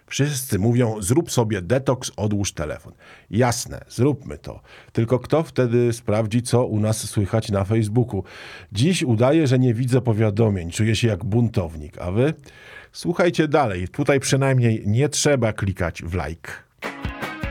Wszyscy mówią, zrób sobie detoks, odłóż telefon. Jasne, zróbmy to. Tylko kto wtedy sprawdzi, co u nas słychać na Facebooku? Dziś udaję, że nie widzę powiadomień. Czuję się jak buntownik. A wy? Słuchajcie dalej. Tutaj przynajmniej nie trzeba klikać w like.